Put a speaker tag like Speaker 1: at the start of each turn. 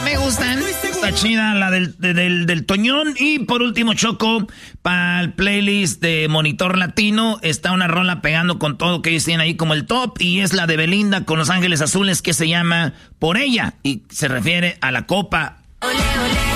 Speaker 1: Me gustan. Está chida la del Toñón. Y por último, Choco, para el playlist de Monitor Latino, está una rola pegando con todo que ellos tienen ahí como el top. Y es la de Belinda con Los Ángeles Azules, que se llama Por Ella. Y se refiere a la copa.
Speaker 2: Ole, ole.